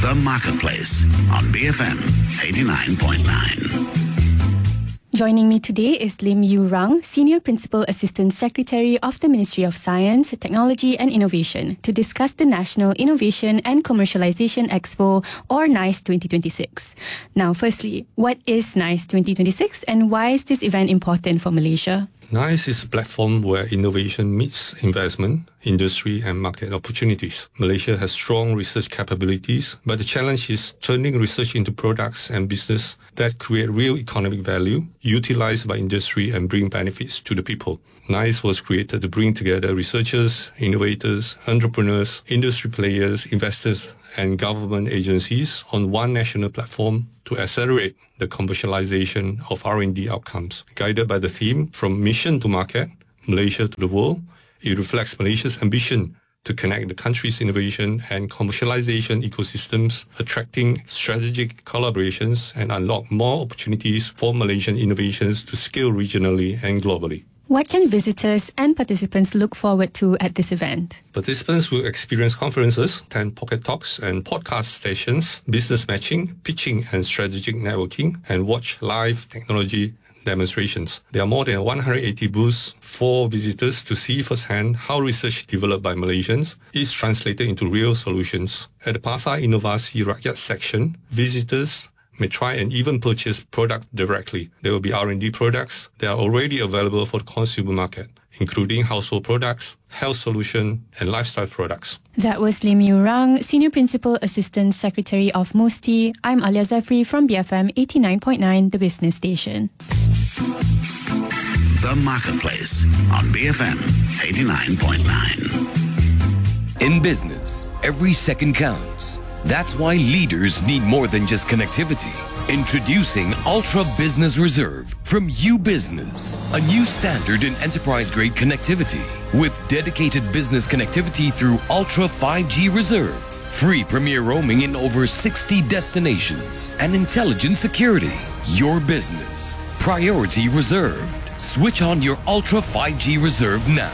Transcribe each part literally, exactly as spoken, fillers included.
The Marketplace on B F M eighty-nine point nine. Joining me today is Lim Yu Rang, Senior Principal Assistant Secretary of the Ministry of Science, Technology and Innovation, to discuss the National Innovation and Commercialization Expo, or NICE twenty twenty-six. Now, firstly, what is NICE twenty twenty-six and why is this event important for Malaysia? NICE is a platform where innovation meets investment, industry and market opportunities. Malaysia has strong research capabilities, but the challenge is turning research into products and business that create real economic value, utilized by industry and bring benefits to the people. NICE was created to bring together researchers, innovators, entrepreneurs, industry players, investors and government agencies on one national platform to accelerate the commercialization of R and D outcomes. Guided by the theme, From Mission to Market, Malaysia to the World, it reflects Malaysia's ambition to connect the country's innovation and commercialization ecosystems, attracting strategic collaborations and unlock more opportunities for Malaysian innovations to scale regionally and globally. What can visitors and participants look forward to at this event? Participants will experience conferences, ten pocket talks and podcast stations, business matching, pitching and strategic networking, and watch live technology demonstrations. There are more than one hundred eighty booths for visitors to see firsthand how research developed by Malaysians is translated into real solutions. At the Pasar Inovasi Rakyat section, visitors may try and even purchase product directly. There will be R and D products that are already available for the consumer market, including household products, health solution, and lifestyle products. That was Lim Yu Rang, Senior Principal Assistant Secretary of MOSTI. I'm Alia Zafri from B F M eighty-nine point nine, the business station. The Marketplace on B F M eighty-nine point nine. In business, every second counts. That's why leaders need more than just connectivity. Introducing Ultra Business Reserve from U-Business, a new standard in enterprise-grade connectivity with dedicated business connectivity through Ultra five G Reserve, free premier roaming in over sixty destinations, and intelligent security. Your business, priority reserved. Switch on your Ultra five G Reserve now.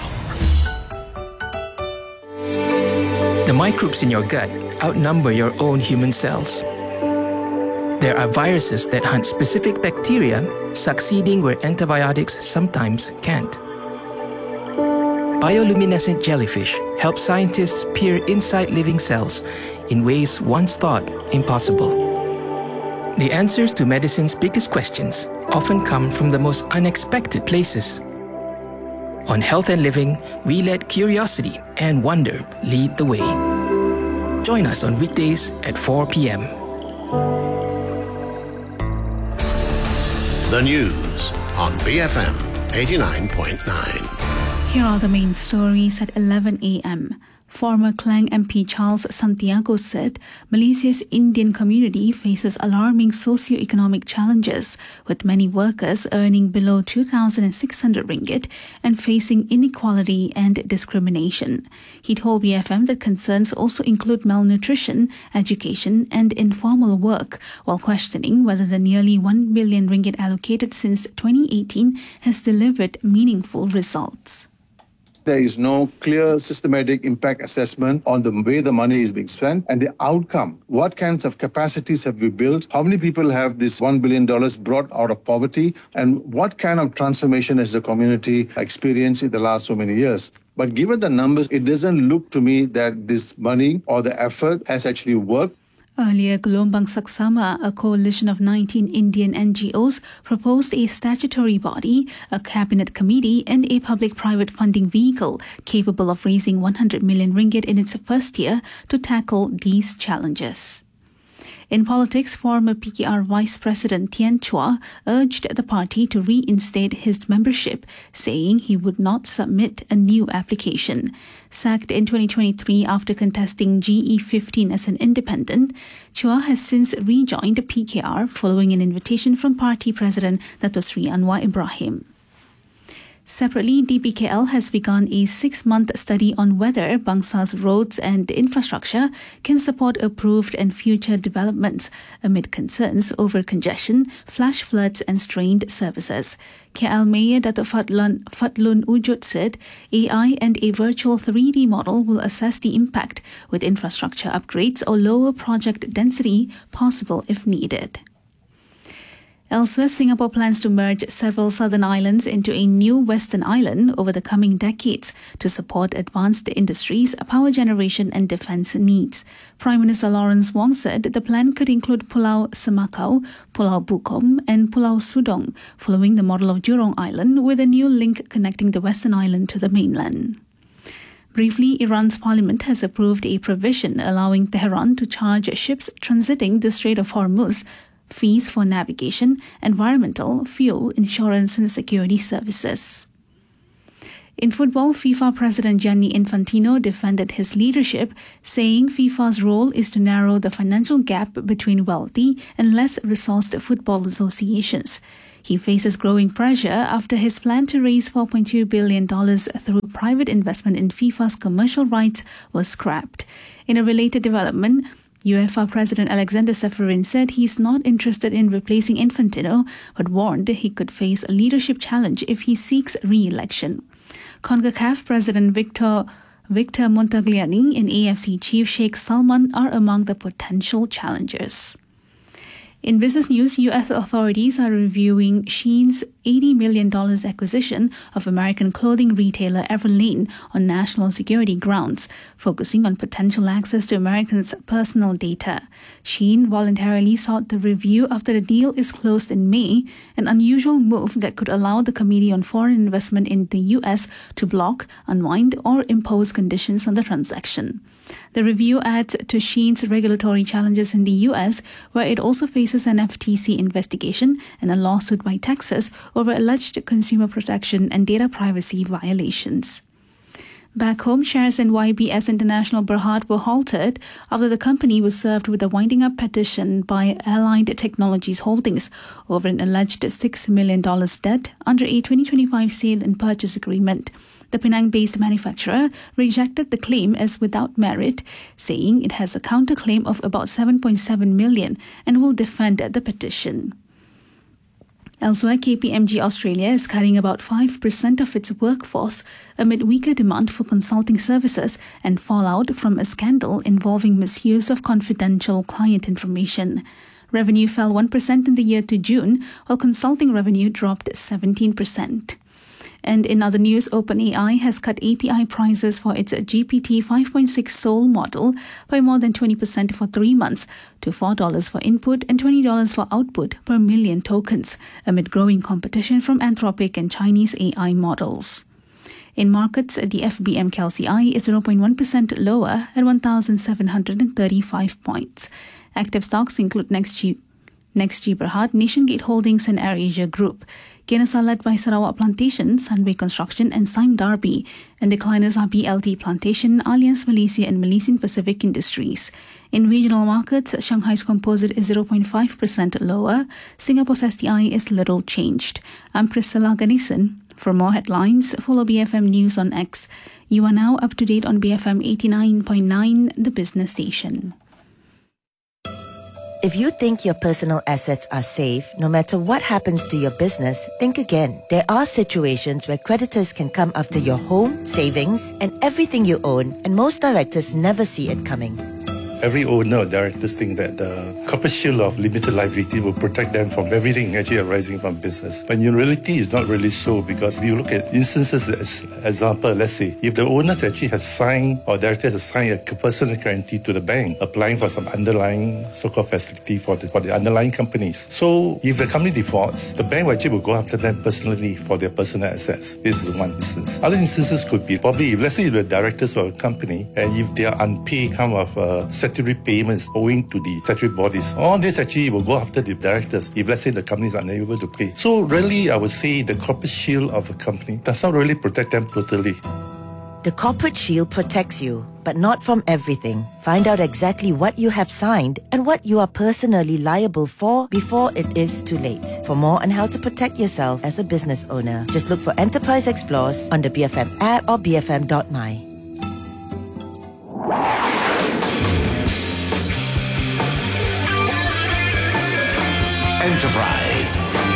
The microbes in your gut outnumber your own human cells. There are viruses that hunt specific bacteria, succeeding where antibiotics sometimes can't. Bioluminescent jellyfish help scientists peer inside living cells in ways once thought impossible. The answers to medicine's biggest questions often come from the most unexpected places. On Health and Living, we let curiosity and wonder lead the way. Join us on weekdays at four p.m. The news on B F M eighty-nine point nine. Here are the main stories at eleven a.m. Former Klang M P Charles Santiago said Malaysia's Indian community faces alarming socio-economic challenges, with many workers earning below two thousand six hundred ringgit and facing inequality and discrimination. He told B F M that concerns also include malnutrition, education and informal work, while questioning whether the nearly one billion ringgit allocated since twenty eighteen has delivered meaningful results. There is no clear systematic impact assessment on the way the money is being spent and the outcome. What kinds of capacities have we built? How many people have this one billion dollars brought out of poverty? And what kind of transformation has the community experienced in the last so many years? But given the numbers, it doesn't look to me that this money or the effort has actually worked. Earlier, Gelombang Saksama, a coalition of nineteen Indian N G Os, proposed a statutory body, a cabinet committee and a public-private funding vehicle capable of raising one hundred million ringgit in its first year to tackle these challenges. In politics, former P K R Vice President Tien Chua urged the party to reinstate his membership, saying he would not submit a new application. Sacked in twenty twenty-three after contesting G E fifteen as an independent, Chua has since rejoined P K R following an invitation from party president Dato Sri Anwar Ibrahim. Separately, D P K L has begun a six-month study on whether Bangsa's roads and infrastructure can support approved and future developments amid concerns over congestion, flash floods and strained services. K L Mayor Dato' Fadlun, Fadlun Ujud said A I and a virtual three D model will assess the impact, with infrastructure upgrades or lower project density possible if needed. Elsewhere, Singapore plans to merge several southern islands into a new western island over the coming decades to support advanced industries, power generation and defence needs. Prime Minister Lawrence Wong said the plan could include Pulau Semakau, Pulau Bukom and Pulau Sudong, following the model of Jurong Island, with a new link connecting the western island to the mainland. Briefly, Iran's parliament has approved a provision allowing Tehran to charge ships transiting the Strait of Hormuz fees for navigation, environmental, fuel, insurance and security services. In football, FIFA President Gianni Infantino defended his leadership, saying FIFA's role is to narrow the financial gap between wealthy and less resourced football associations. He faces growing pressure after his plan to raise four point two billion dollars through private investment in FIFA's commercial rights was scrapped. In a related development, UEFA President Alexander Ceferin said he's not interested in replacing Infantino, but warned he could face a leadership challenge if he seeks re-election. CONCACAF President Victor Victor Montagliani and A F C Chief Sheikh Salman are among the potential challengers. In business news, U S authorities are reviewing Shein's eighty million dollars acquisition of American clothing retailer Everlane on national security grounds, focusing on potential access to Americans' personal data. Shein voluntarily sought the review after the deal is closed in May, an unusual move that could allow the Committee on Foreign Investment in the U S to block, unwind, or impose conditions on the transaction. The review adds to Shein's regulatory challenges in the U S, where it also faces an F T C investigation and a lawsuit by Texas over alleged consumer protection and data privacy violations. Back home, shares in Y B S International Berhad were halted after the company was served with a winding-up petition by Allied Technologies Holdings over an alleged six million dollars debt under a twenty twenty-five sale and purchase agreement. The Penang-based manufacturer rejected the claim as without merit, saying it has a counterclaim of about seven point seven million dollars and will defend the petition. Elsewhere, K P M G Australia is cutting about five percent of its workforce amid weaker demand for consulting services and fallout from a scandal involving misuse of confidential client information. Revenue fell one percent in the year to June, while consulting revenue dropped seventeen percent. And in other news, OpenAI has cut A P I prices for its G P T five point six Soul model by more than twenty percent for three months to four dollars for input and twenty dollars for output per million tokens, amid growing competition from Anthropic and Chinese A I models. In markets, the F B M C A L C I is zero point one percent lower at one thousand seven hundred thirty-five points. Active stocks include NextG, NextG Berhad, Nationgate Holdings and AirAsia Group. Gainers are led by Sarawak Plantation, Sunway Construction and Sime Darby, and decliners are B L T Plantation, Allianz Malaysia and Malaysian Pacific Industries. In regional markets, Shanghai's Composite is zero point five percent lower, Singapore's S T I is little changed. I'm Priscilla Ganesan. For more headlines, follow B F M News on X. You are now up to date on B F M eighty-nine point nine, the business station. If you think your personal assets are safe, no matter what happens to your business, think again. There are situations where creditors can come after your home, savings, and everything you own, and most directors never see it coming. Every owner or directors think that the corporate shield of limited liability will protect them from everything actually arising from business. But in reality, it's not really so, because if you look at instances, as example, let's say, if the owners actually have signed or directors have signed a personal guarantee to the bank, applying for some underlying so-called facility for the, for the underlying companies. So if the company defaults, the bank actually will go after them personally for their personal assets. This is one instance. Other instances could be probably, if let's say the directors of a company, and if they are unpaid kind of uh, statutory payments owing to the statutory bodies. All this actually will go after the directors if, let's say, the company is unable to pay. So really, I would say the corporate shield of a company does not really protect them totally. The corporate shield protects you, but not from everything. Find out exactly what you have signed and what you are personally liable for before it is too late. For more on how to protect yourself as a business owner, just look for Enterprise Explores on the B F M app or b f m dot m y. Enterprise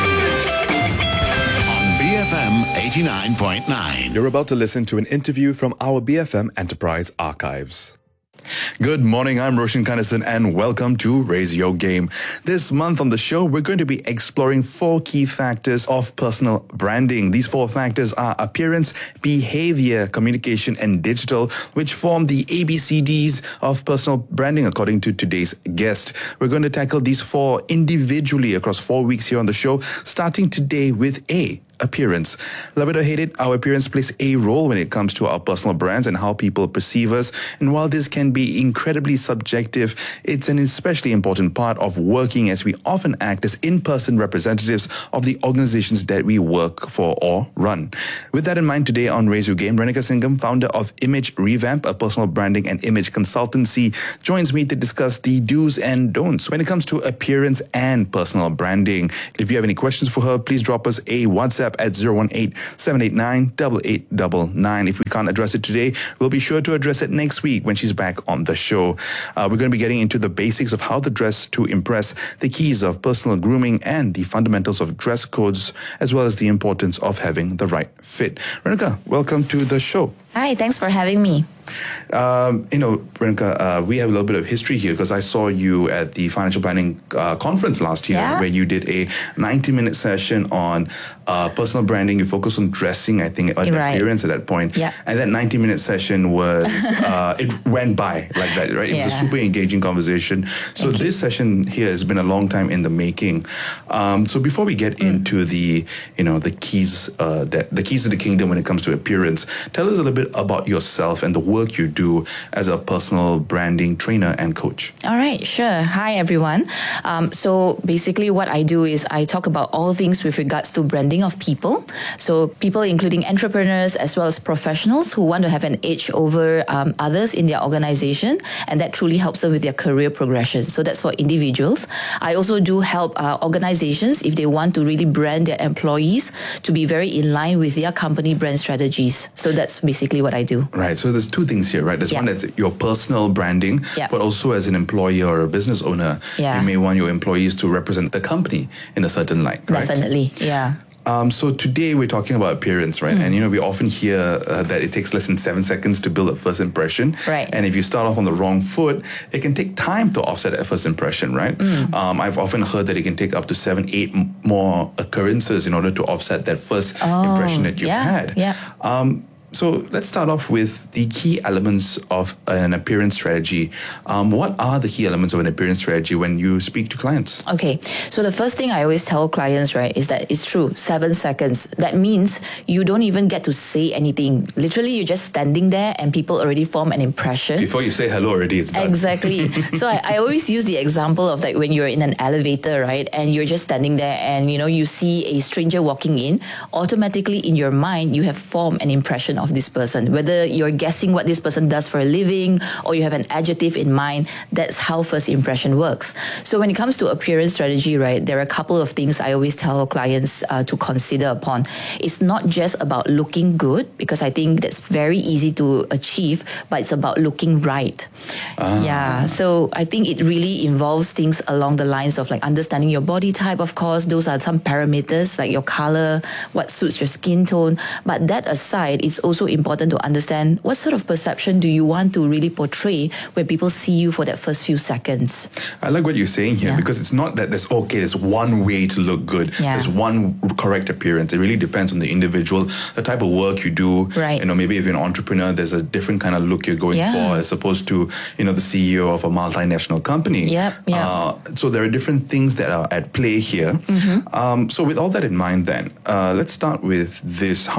on B F M eighty-nine point nine. You're about to listen to an interview from our B F M Enterprise archives. Good morning, I'm Roshan Kanasan and welcome to Raise Your Game. This month on the show, we're going to be exploring four key factors of personal branding. These four factors are appearance, behavior, communication, and digital, which form the A B C Ds of personal branding according to today's guest. We're going to tackle these four individually across four weeks here on the show, starting today with A. Appearance. Love it or hate it, our appearance plays a role when it comes to our personal brands and how people perceive us. And while this can be incredibly subjective, it's an especially important part of working, as we often act as in-person representatives of the organizations that we work for or run. With that in mind, today on Raise Your Game, Renika Singham, founder of Image Revamp, a personal branding and image consultancy, joins me to discuss the do's and don'ts when it comes to appearance and personal branding. If you have any questions for her, please drop us a WhatsApp at zero one eight, seven eight nine, eight eight nine nine. If we can't address it today, we'll be sure to address it next week when she's back on the show. Uh, we're going to be getting into the basics of how to dress to impress, the keys of personal grooming, and the fundamentals of dress codes, as well as the importance of having the right fit. Renika, welcome to the show. Hi, thanks for having me. Um, you know, Renika, uh, we have a little bit of history here because I saw you at the Financial Planning uh, Conference last year, yeah, where you did a ninety-minute session on uh, personal branding. You focused on dressing, I think, on right. appearance at that point. Yeah. And that ninety-minute session was, uh, it went by like that, right? It yeah. was a super engaging conversation. So Thank this you. session here has been a long time in the making. Um, so before we get mm. into the, you know, the keys, uh, that, the keys to the kingdom when it comes to appearance, tell us a little bit about yourself and the work you do as a personal branding trainer and coach. All right, sure. Hi, everyone. Um, so basically what I do is I talk about all things with regards to branding of people. So people including entrepreneurs as well as professionals who want to have an edge over um, others in their organization, and that truly helps them with their career progression. So that's for individuals. I also do help uh, organizations if they want to really brand their employees to be very in line with their company brand strategies. So that's basically what I do. Right. So there's two things here, right? There's yeah. one that's your personal branding, yeah. but also as an employer or a business owner, yeah. you may want your employees to represent the company in a certain light, right? Definitely, yeah. Um, so today we're talking about appearance, right? Mm. And, you know, we often hear uh, that it takes less than seven seconds to build a first impression. Right. And if you start off on the wrong foot, it can take time to offset that first impression, right? Mm. Um, I've often heard that it can take up to seven, eight m- more occurrences in order to offset that first oh, impression that you've yeah, had. Yeah. Um, So let's start off with the key elements of an appearance strategy. Um, what are the key elements of an appearance strategy when you speak to clients? Okay, so the first thing I always tell clients, right, is that it's true, seven seconds. That means you don't even get to say anything. Literally, you're just standing there and people already form an impression. Before you say hello already, it's done. Exactly. So I, I always use the example of like when you're in an elevator, right, and you're just standing there and, you know, you see a stranger walking in, automatically in your mind, you have formed an impression of this person. Whether you're guessing what this person does for a living or you have an adjective in mind, that's how first impression works. So when it comes to appearance strategy, right, there are a couple of things I always tell clients uh, to consider upon. It's not just about looking good, because I think that's very easy to achieve, but it's about looking right. Ah. Yeah. So I think it really involves things along the lines of like understanding your body type, of course. Those are some parameters like your color, what suits your skin tone. But that aside, it's also important to understand what sort of perception do you want to really portray when people see you for that first few seconds. I like what you're saying here, yeah. because it's not that there's, okay, there's one way to look good. Yeah. There's one correct appearance. It really depends on the individual, the type of work you do. Right. You know, maybe if you're an entrepreneur, there's a different kind of look you're going yeah. for as opposed to, you know, the C E O of a multinational company. Yep, yep. Uh, so there are different things that are at play here. Mm-hmm. Um, so with all that in mind then, uh, let's start with this. How do you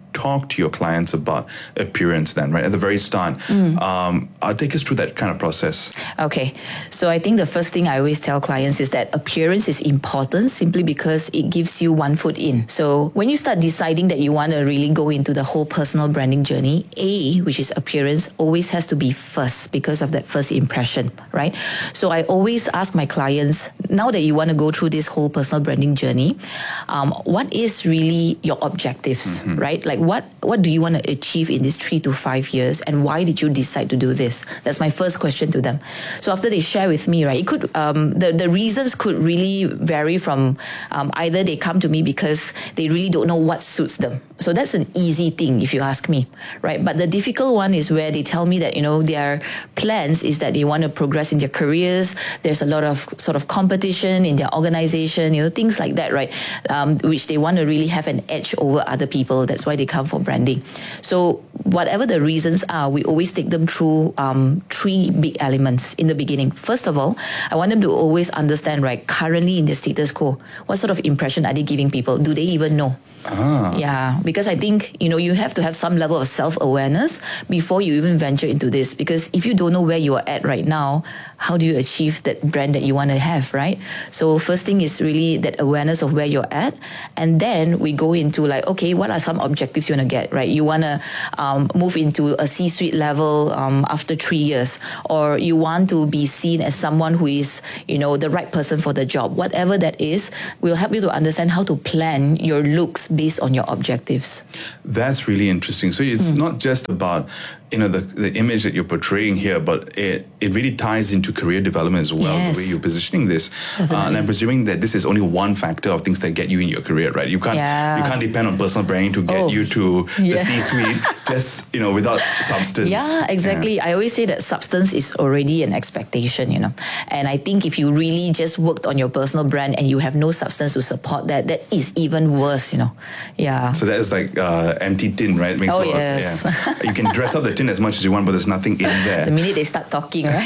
talk to your clients about appearance then, right? At the very start, mm. um, I'll take us through that kind of process. Okay. So I think the first thing I always tell clients is that appearance is important simply because it gives you one foot in. So when you start deciding that you want to really go into the whole personal branding journey, A, which is appearance, always has to be first because of that first impression, right? So I always ask my clients, now that you want to go through this whole personal branding journey, um, what is really your objectives, mm-hmm. right? Like what, what do you want to achieve in these three to five years and why did you decide to do this? That's my first question to them. So after they share with me, right, it could, um, the, the reasons could really vary from um, either they come to me because they really don't know what suits them. So that's an easy thing if you ask me, right? But the difficult one is where they tell me that, you know, their plans is that they want to progress in their careers. There's a lot of sort of competition in their organization, you know, things like that, right? Um, which they want to really have an edge over other people. That's why they come for branding. So whatever the reasons are, we always take them through um, three big elements in the beginning. First of all, I want them to always understand, right, currently in the status quo, what sort of impression are they giving people? Do they even know? Ah. Yeah, because I think, you know, you have to have some level of self-awareness before you even venture into this. Because if you don't know where you are at right now, how do you achieve that brand that you want to have, right? So first thing is really that awareness of where you're at. And then we go into like, okay, what are some objectives you want to get, right? You want to um, move into a C-suite level um, after three years, or you want to be seen as someone who is, you know, the right person for the job. Whatever that is, will help you to understand how to plan your looks based on your objectives. That's really interesting. So it's mm. not just about, you know, the, the image that you're portraying here, but it, it really ties into career development as well, yes. the way you're positioning this. Uh, and I'm presuming that this is only one factor of things that get you in your career, right? You can't yeah. you can't depend on personal branding to get oh. you to yeah. the C-suite just, you know, without substance. Yeah, exactly. Yeah. I always say that substance is already an expectation, you know. And I think if you really just worked on your personal brand and you have no substance to support that, that is even worse, you know. Yeah. So that is like uh, empty tin, right? It makes oh, a lot yes. Of, yeah. You can dress up the tin as much as you want, but there's nothing in there. The minute they start talking, right?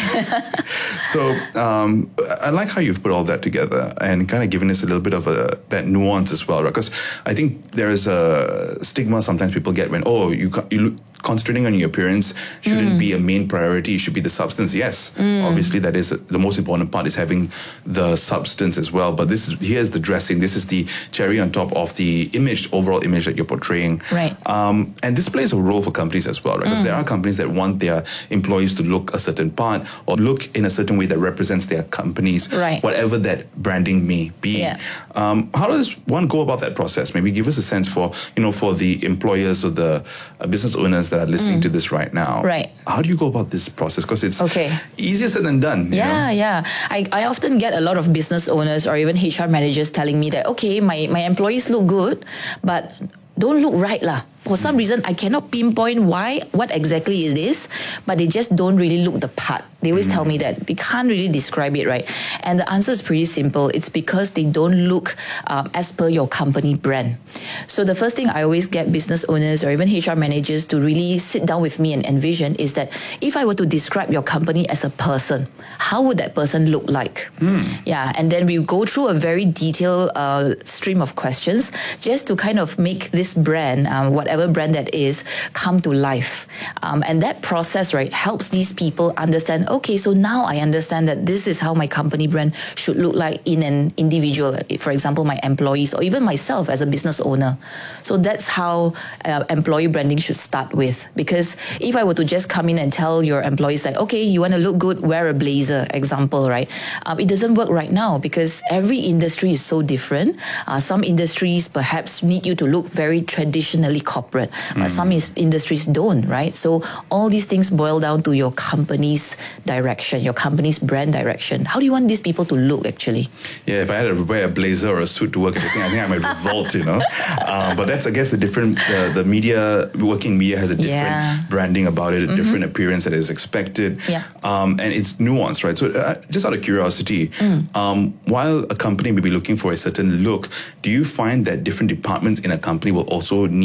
So um, I like how you've put all that together and kind of given us a little bit of a, that nuance as well, right? Because I think there is a stigma sometimes people get when, oh, you, you look, concentrating on your appearance shouldn't mm. be a main priority. It should be the substance. Yes, mm. obviously that is the most important part, is having the substance as well. But this is here's the dressing. This is the cherry on top of the image, overall image that you're portraying. Right. Um, and this plays a role for companies as well, right? Because mm. there are companies that want their employees to look a certain part or look in a certain way that represents their companies, right. whatever that branding may be. Yeah. Um, how does one go about that process? Maybe give us a sense for, you know, for the employers or the uh, business owners that are listening mm. to this right now. Right. How do you go about this process? Because it's okay. easier said than done. You yeah, know? yeah. I, I often get a lot of business owners or even H R managers telling me that, okay, my, my employees look good, but don't look right lah. For some reason, I cannot pinpoint why, what exactly is this, but they just don't really look the part. They always mm. tell me that. They can't really describe it, right? And the answer is pretty simple. It's because they don't look um, as per your company brand. So the first thing I always get business owners or even H R managers to really sit down with me and envision is that if I were to describe your company as a person, how would that person look like? Mm. Yeah, and then we go through a very detailed uh, stream of questions just to kind of make this brand, um, whatever whatever brand that is, come to life. Um, and that process, right, helps these people understand, okay, so now I understand that this is how my company brand should look like in an individual, for example, my employees or even myself as a business owner. So that's how uh, employee branding should start with. Because if I were to just come in and tell your employees like, okay, you want to look good, wear a blazer, example, right? Um, it doesn't work right now because every industry is so different. Uh, some industries perhaps need you to look very traditionally corporate, but mm. some is- industries don't, right? So all these things boil down to your company's direction, your company's brand direction. How do you want these people to look actually? Yeah, if I had to wear a blazer or a suit to work, I think I think I might revolt, you know. Uh, but that's, I guess, the different. Uh, the media, working media, has a different yeah. branding about it, a Mm-hmm. different appearance that is expected, Yeah. um, and it's nuanced, right? So, uh, just out of curiosity, Mm. um, while a company may be looking for a certain look, do you find that different departments in a company will also need different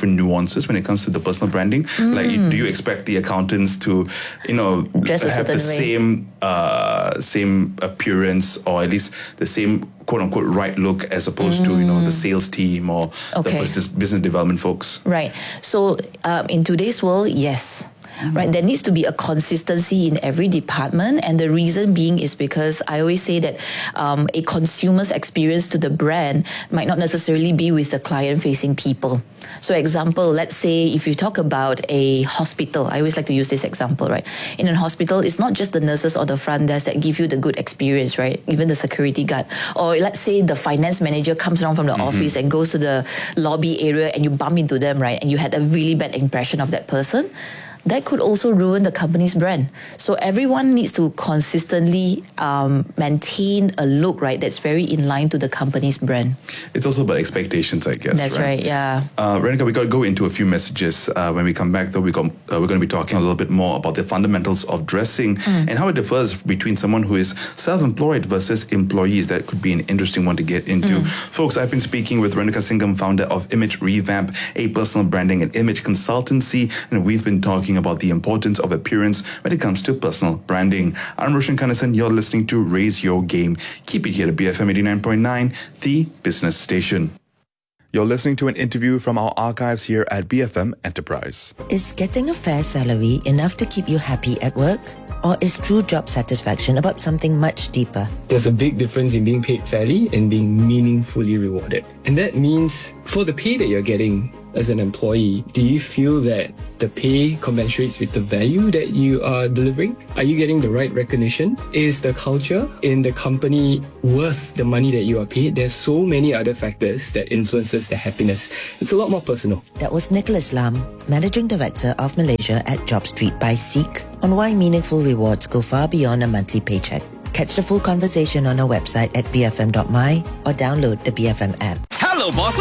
different nuances when it comes to the personal branding? Mm. Like, do you expect the accountants to, you know, Dress a have the certain way. same uh, same appearance, or at least the same quote unquote right look, as opposed mm. to, you know, the sales team or okay. the business business development folks? Right. So um, in today's world, yes. Right, there needs to be a consistency in every department, and the reason being is because I always say that um, a consumer's experience to the brand might not necessarily be with the client-facing people. So, example, let's say if you talk about a hospital, I always like to use this example, right? In a hospital, it's not just the nurses or the front desk that give you the good experience, right? Even the security guard, or let's say the finance manager comes down from the mm-hmm. office and goes to the lobby area, and you bump into them, right? And you had a really bad impression of that person. That could also ruin the company's brand. So everyone needs to consistently um, maintain a look, right, that's very in line to the company's brand. It's also about expectations, I guess. That's right, right yeah. Uh, Renika, we got to go into a few messages. Uh, when we come back, though, we got, uh, we're going to be talking a little bit more about the fundamentals of dressing mm. and how it differs between someone who is self-employed versus employees. That could be an interesting one to get into. Mm. Folks, I've been speaking with Renika Singham, founder of Image Revamp, a personal branding and image consultancy, and we've been talking about the importance of appearance when it comes to personal branding. I'm Roshan Kanasan. You're listening to Raise Your Game. Keep it here at B F M eighty-nine point nine, the business station. You're listening to an interview from our archives here at B F M Enterprise. Is getting a fair salary enough to keep you happy at work? Or is true job satisfaction about something much deeper? There's a big difference in being paid fairly and being meaningfully rewarded. And that means for the pay that you're getting as an employee, do you feel that the pay commensurates with the value that you are delivering? Are you getting the right recognition? Is the culture in the company worth the money that you are paid? There's so many other factors that influences the happiness. It's a lot more personal. That was Nicholas Lam, Managing Director of Malaysia at JobStreet by Seek, on why meaningful rewards go far beyond a monthly paycheck. Catch the full conversation on our website at b f m dot my or download the B F M app. Hello, boss.